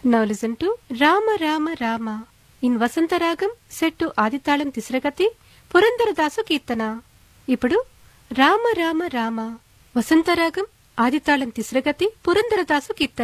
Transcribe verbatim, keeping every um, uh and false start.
Now listen to Rama Rama Rama in Vasantaragam set to Aditalam Tisragati Purandara Kirtana. ఇప్పుడు రామ రామ రామ వసంతరాగం ఆదితాళం తిస్రగతి పురందరదాసు కీర్తన.